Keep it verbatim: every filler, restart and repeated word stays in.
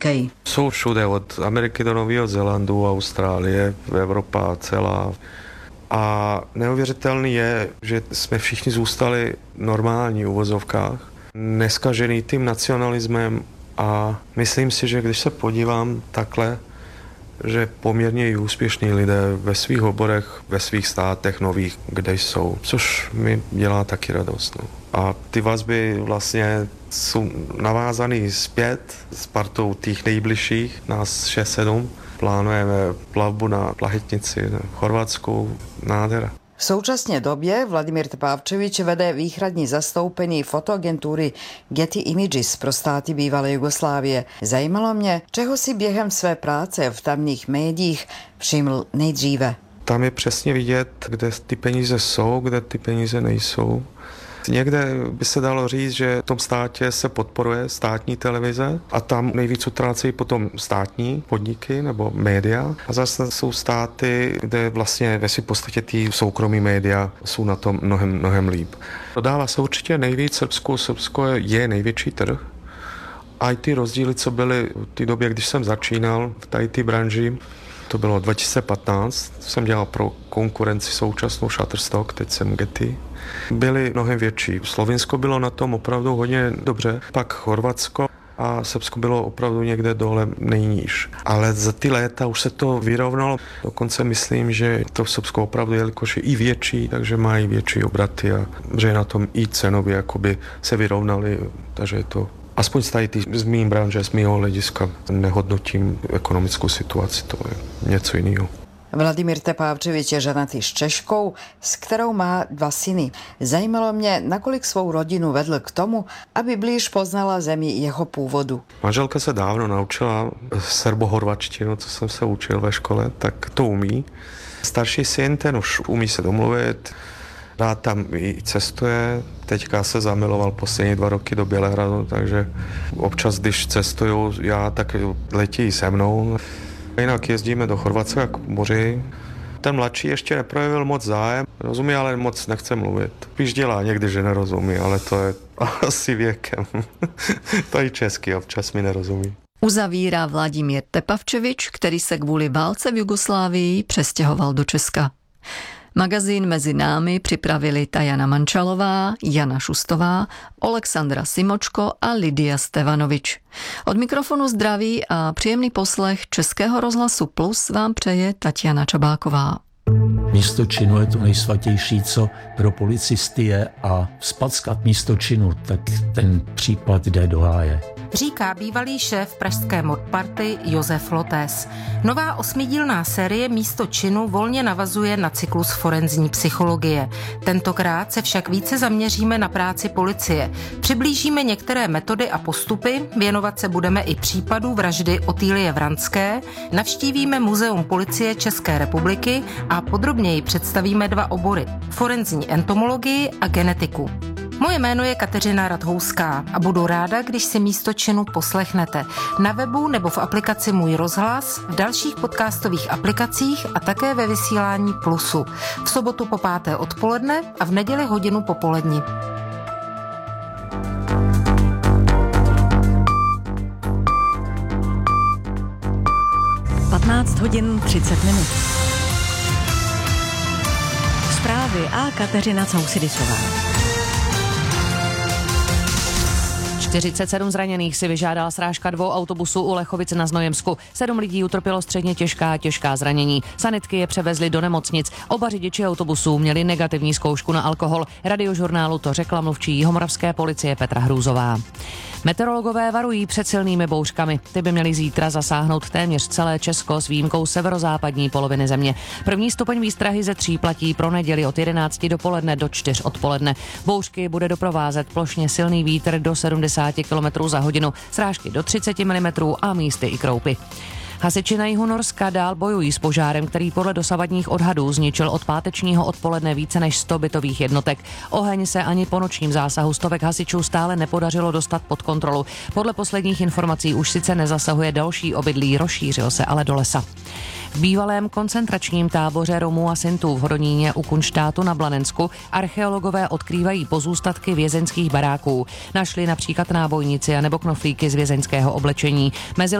týkají? Jsou všude, od Ameriky do Nového Zélandu, Austrálie, Evropa celá. A neuvěřitelný je, že jsme všichni zůstali normální v uvozovkách, neskažený tím nacionalismem a myslím si, že když se podívám takhle, že poměrně i úspěšní lidé ve svých oborech, ve svých státech nových, kde jsou, což mi dělá taky radost. No. A ty vazby vlastně jsou navázaný zpět s partou těch nejbližších, nás šest sedm. Plánujeme plavbu na Plachetnici v Chorvatsku, nádhera. V současné době Vladimír Tepavčevič vede výhradní zastoupení fotoagentury Getty Images pro státy bývalé Jugoslávie. Zajímalo mě, čeho si během své práce v tamních médiích všiml nejdříve. Tam je přesně vidět, kde ty peníze jsou, kde ty peníze nejsou. Někde by se dalo říct, že v tom státě se podporuje státní televize a tam nejvíc utrácejí potom státní podniky nebo média. A zase jsou státy, kde vlastně ve své podstatě ty soukromí média jsou na tom mnohem, mnohem líp. Dodává se určitě nejvíc Srbsku. Srbsko je největší trh. A i ty rozdíly, co byly v té době, když jsem začínal v tady té branži, to bylo dva tisíce patnáct, jsem dělal pro konkurenci současnou Shutterstock, teď jsem Getty, byly mnohem větší. Slovinsko bylo na tom opravdu hodně dobře, pak Chorvatsko a Srbsko bylo opravdu někde dole nejníž. Ale za ty léta už se to vyrovnalo. Dokonce myslím, že to v Srbsku opravdu, jelikož je i větší, takže mají větší obraty a že na tom i cenově jakoby se vyrovnali, takže je to aspoň z tady z mým branže, z mého hlediska nehodnotím ekonomickou situaci, to je něco jiného. Vladimír Tepavčevič je ženatý s Češkou, s kterou má dva syny. Zajímalo mě, nakolik svou rodinu vedl k tomu, aby blíž poznala zemi jeho původu. Manželka se dávno naučila srbohorvačtinu, co jsem se učil ve škole, tak to umí. Starší syn, ten už umí se domluvit, rád tam i cestuje. Teďka se zamiloval poslední dva roky do Bělehradu, takže občas, když cestuju já, tak letí se mnou. Jinak jezdíme do Chorvatska k moři. Ten mladší ještě neprojevil moc zájem, rozumí, ale moc nechce mluvit. Píš dělá někdy, že nerozumí, ale to je asi věkem. To i česky občas mi nerozumí. Uzavírá Vladimír Tepavčevič, který se kvůli válce v Jugoslávii přestěhoval do Česka. Magazín Mezi námi připravili Tajana Mančalová, Jana Šustová, Oleksandra Simočko a Lidia Stevanovič. Od mikrofonu zdraví a příjemný poslech Českého rozhlasu Plus vám přeje Tatiana Čabáková. Místo činu je to nejsvatější, co pro policisty je, a spackat místo činu, tak ten případ jde do háje. Říká bývalý šéf pražské modparty Josef Lotés. Nová osmidílná série Místo činu volně navazuje na cyklus forenzní psychologie. Tentokrát se však více zaměříme na práci policie. Přiblížíme některé metody a postupy, věnovat se budeme i případu vraždy Otýlie Vranské, navštívíme Muzeum policie České republiky a podrobněji představíme dva obory: forenzní entomologii a genetiku. Moje jméno je Kateřina Radhouská a budu ráda, když si Místo činu poslechnete na webu nebo v aplikaci Můj rozhlas, v dalších podcastových aplikacích a také ve vysílání Plusu. V sobotu po páté odpoledne a v neděli hodinu po poledni. patnáct hodin třicet minut. Zprávy a Kateřina Causidisová. čtyřicet sedm zraněných si vyžádala srážka dvou autobusů u Lechovic na Znojemsku. Sedm lidí utrpělo středně těžká a těžká zranění. Sanitky je převezly do nemocnic. Oba řidiči autobusů měli negativní zkoušku na alkohol. Radiožurnálu to řekla mluvčí jihomoravské policie Petra Hrůzová. Meteorologové varují před silnými bouřkami. Ty by měly zítra zasáhnout téměř celé Česko s výjimkou severozápadní poloviny země. První stupeň výstrahy ze tří platí pro neděli od jedenácti dopoledne do čtyř odpoledne. Bouřky bude doprovázet plošně silný vítr do sedmdesát kilometrů za hodinu, srážky do třicet milimetrů a místy i kroupy. Hasiči na jihu Norska dál bojují s požárem, který podle dosavadních odhadů zničil od pátečního odpoledne více než sto bytových jednotek. Oheň se ani po nočním zásahu stovek hasičů stále nepodařilo dostat pod kontrolu. Podle posledních informací už sice nezasahuje další obydlí, rozšířil se ale do lesa. V bývalém koncentračním táboře Romů a Sintů v Hodoníně u Kunštátu na Blanensku archeologové odkrývají pozůstatky vězeňských baráků. Našli například nábojnici a nebo knoflíky z vězeňského oblečení. Mezi